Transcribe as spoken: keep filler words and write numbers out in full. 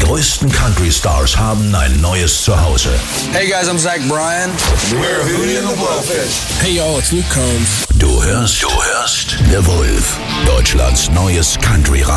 größten Country-Stars haben ein neues Zuhause. Hey guys, I'm Zach Bryan. We're Hootie and the Blowfish. Hey y'all, it's Luke Combs. Du hörst, du hörst The Wolf, Deutschlands neues Country-Radio.